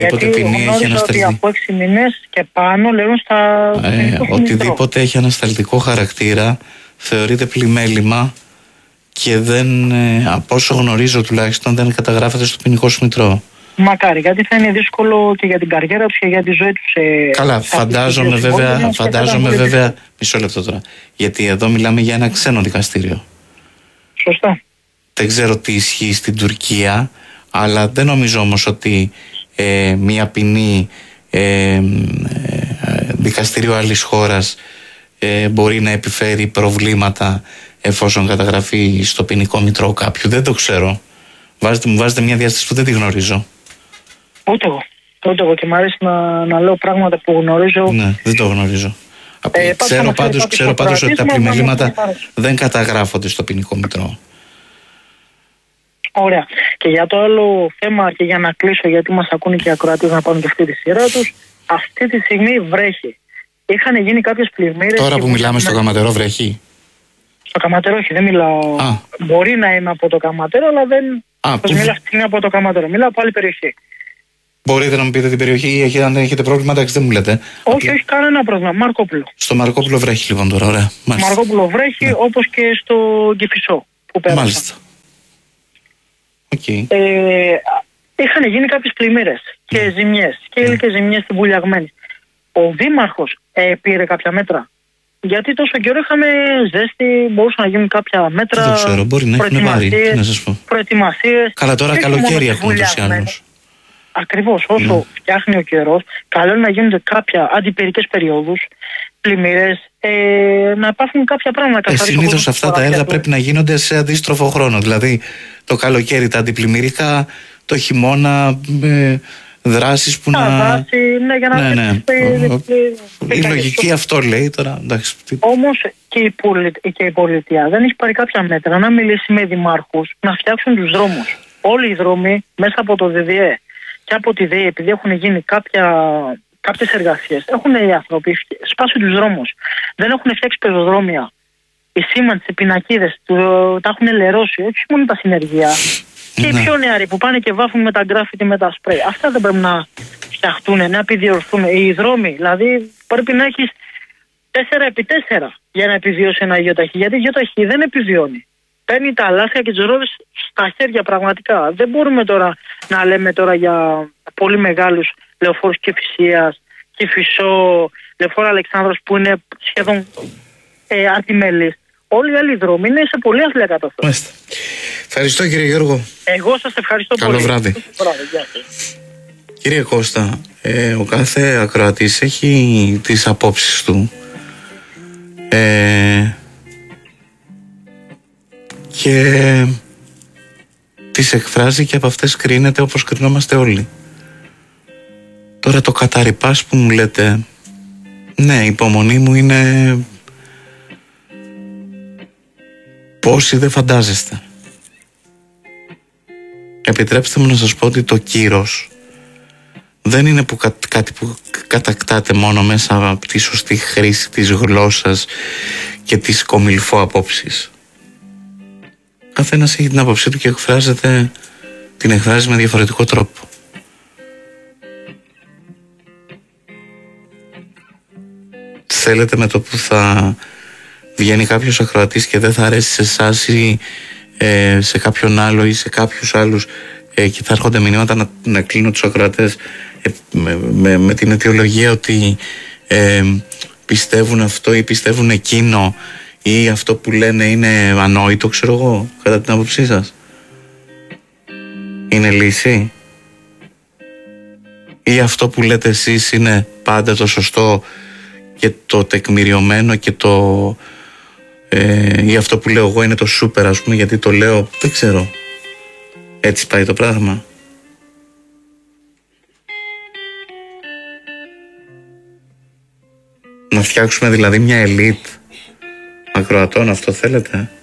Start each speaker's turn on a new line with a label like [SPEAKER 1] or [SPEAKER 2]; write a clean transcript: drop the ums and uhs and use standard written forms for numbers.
[SPEAKER 1] Γιατί γνώριζα ότι από 6 μήνες και πάνω λέγουν στα...
[SPEAKER 2] οτιδήποτε έχει ανασταλτικό χαρακτήρα θεωρείται πλημέλημα και δεν, από όσο γνωρίζω τουλάχιστον, δεν καταγράφεται στο ποινικό σου μητρό.
[SPEAKER 1] Μακάρι, γιατί θα είναι δύσκολο και για την καριέρα τους και για τη ζωή τους.
[SPEAKER 2] Καλά, φαντάζομαι βέβαια, μισό λεπτό τώρα, γιατί εδώ μιλάμε για ένα ξένο δικαστήριο.
[SPEAKER 1] Σωστά.
[SPEAKER 2] Δεν ξέρω τι ισχύει στην Τουρκία, αλλά δεν νομίζω όμως ότι μια ποινή δικαστήριο άλλης χώρας μπορεί να επιφέρει προβλήματα εφόσον καταγραφεί στο ποινικό μητρό κάποιου. Δεν το ξέρω. Μου βάζετε μια διάσταση που δεν τη γνωρίζω.
[SPEAKER 1] Ούτε εγώ και μου αρέσει να λέω πράγματα που γνωρίζω.
[SPEAKER 2] Ναι, δεν το γνωρίζω. Ξέρω πάντως ότι τα πλημελήματα δεν καταγράφονται στο ποινικό μητρό.
[SPEAKER 1] Ωραία. Και για το άλλο θέμα, και για να κλείσω, γιατί μας ακούνε και οι ακροατές να πάρουν και αυτή τη σειρά τους, αυτή τη στιγμή βρέχει. Είχαν γίνει κάποιες πλημμύρες.
[SPEAKER 2] Τώρα που μιλάμε στο Καματερό βρέχει.
[SPEAKER 1] Στο Καματερό όχι, δεν μιλάω. Μπορεί να είμαι από το Καματερό, αλλά δεν. Μιλάω από το Καματερό, μιλάω από άλλη περιοχή.
[SPEAKER 2] Μπορείτε να μου πείτε την περιοχή, αν έχετε πρόβλημα, εντάξει, δεν μου λέτε.
[SPEAKER 1] Όχι, κανένα πρόβλημα. Μαρκόπουλο.
[SPEAKER 2] Στο Μαρκόπουλο βρέχει λοιπόν τώρα, ωραία.
[SPEAKER 1] Μαρκόπουλο βρέχει, ναι. Όπως και στο Κηφισό που πέρασα.
[SPEAKER 2] Μάλιστα. Okay.
[SPEAKER 1] Είχαν γίνει κάποιες πλημμύρες και ζημιές και ζημιές στην Βουλιαγμένη. Ο δήμαρχος πήρε κάποια μέτρα. Γιατί τόσο καιρό είχαμε ζέστη, μπορούσαν να γίνουν κάποια μέτρα.
[SPEAKER 2] Δεν το ξέρω, μπορεί να έχουν πάρει, να σας πω.
[SPEAKER 1] Προετοιμασίες.
[SPEAKER 2] Καλά, τώρα καλοκαίρι έχουν ούτως ή άλλως.
[SPEAKER 1] Ακριβώς, όσο φτιάχνει ο καιρός, καλό είναι να γίνονται κάποια αντιπυρικές περιόδους, πλημμύρες, να υπάρχουν κάποια πράγματα.
[SPEAKER 2] Συνήθως αυτά τα έργα πρέπει να γίνονται σε αντίστροφο χρόνο. Δηλαδή, το καλοκαίρι τα αντιπλημμυρικά, το χειμώνα δράσεις που
[SPEAKER 1] ναι, για να
[SPEAKER 2] η λογική αυτό λέει τώρα.
[SPEAKER 1] Όμως και η πολιτεία δεν έχει πάρει κάποια μέτρα να μιλήσει με δημάρχους να φτιάξουν τους δρόμους. Όλοι οι δρόμοι μέσα από το ΔΔΕ και από τη ΔΕΗ, επειδή έχουν γίνει κάποιες εργασίες, έχουν οι άνθρωποι σπάσει τους δρόμους. Δεν έχουν φτιάξει πεζοδρόμια. Οι σήμαντες, οι πινακίδες, τα έχουν λερώσει, όχι μόνο τα συνεργεία. Και οι πιο νεαροί που πάνε και βάφουν με τα γκράφιτι, με τα σπρέι. Αυτά δεν πρέπει να φτιαχτούν, να επιδιορθούν. Οι δρόμοι, δηλαδή πρέπει να έχεις 4x4 για να επιβιώσει ένα ΙΟΤΑΧΗ. Γιατί η ΙΟΤΑΧΗ δεν επιβιώνει. Παίρνει τα λάθια και τις ρόδες στα χέρια πραγματικά. Δεν μπορούμε τώρα να λέμε τώρα για πολύ μεγάλους λεωφόρους Κηφισίας, Κηφισό, λεωφόρο Αλεξάνδρος που είναι σχεδόν αρτιμέλης. Όλοι οι άλλοι δρόμοι είναι σε πολύ άθλια κατάσταση.
[SPEAKER 2] Ευχαριστώ κύριε Γιώργο.
[SPEAKER 1] Εγώ σας ευχαριστώ πολύ.
[SPEAKER 2] Καλό βράδυ. Κύριε Κώστα, ο κάθε ακροατής έχει τις απόψεις του και τις εκφράζει και από αυτές κρίνεται όπως κρινόμαστε όλοι. Τώρα το καταρρυπάς που μου λέτε, ναι, η υπομονή μου είναι πόσοι δεν φαντάζεστε. Επιτρέψτε μου να σας πω ότι το κύρος δεν είναι κάτι που κατακτάτε μόνο μέσα από τη σωστή χρήση της γλώσσας και της κομιλφό απόψης. Καθένας έχει την άποψή του και την εκφράζει με διαφορετικό τρόπο. Θέλετε με το που θα βγαίνει κάποιος ακροατής και δεν θα αρέσει σε εσάς ή σε κάποιον άλλο ή σε κάποιους άλλους και θα έρχονται μηνύματα να κλείνω τους ακροατές με την αιτιολογία ότι πιστεύουν αυτό ή πιστεύουν εκείνο ή αυτό που λένε είναι ανόητο, ξέρω εγώ, κατά την άποψή σας? Είναι λύση? Ή αυτό που λέτε εσείς είναι πάντα το σωστό και το τεκμηριωμένο και ή αυτό που λέω εγώ είναι το σούπερ, ας πούμε, γιατί το λέω, δεν ξέρω. Έτσι πάει το πράγμα? Να φτιάξουμε δηλαδή μια ελίτ ακροατών, αυτό θέλετε?